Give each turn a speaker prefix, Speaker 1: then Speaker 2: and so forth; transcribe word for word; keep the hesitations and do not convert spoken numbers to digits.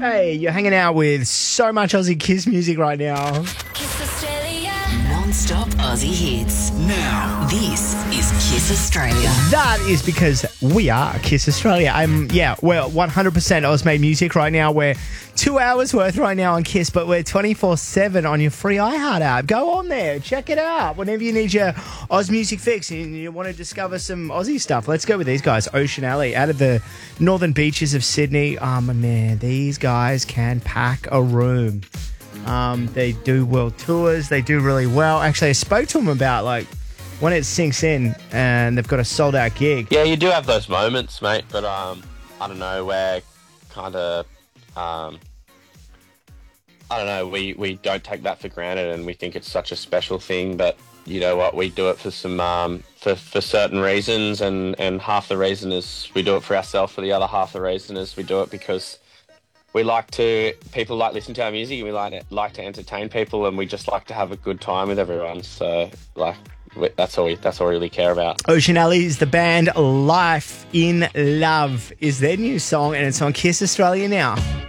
Speaker 1: Hey, you're hanging out with so much Aussie Kiss music right now.
Speaker 2: Kiss Australia.
Speaker 3: Non-stop Aussie hits. Now, this is Kiss Australia.
Speaker 1: That is because we are Kiss Australia. I'm, yeah, we're one hundred percent Oz-made music right now. We're two hours worth right now on Kiss, but we're twenty-four seven on your free iHeart app. Go on there, check it out. Whenever you need your Oz music fix and you want to discover some Aussie stuff, let's go with these guys. Ocean Alley, out of the northern beaches of Sydney. Oh, my man, these guys can pack a room. Um, they do world tours. They do really well. Actually, I spoke to them about, like, when it sinks in and they've got a sold-out gig.
Speaker 4: Yeah, you do have those moments, mate, but um, I don't know, we're kind of, um, I don't know, we, we don't take that for granted and we think it's such a special thing, but you know what, we do it for some, um, for, for certain reasons, and, and half the reason is we do it for ourselves, for the other half the reason is we do it because we like to, people like listen to our music, and we like to, like to entertain people, and we just like to have a good time with everyone, so, like, That's all, we, that's all we really care about.
Speaker 1: Ocean Alley is the band. Life in Love is their new song, and it's on Kiss Australia now.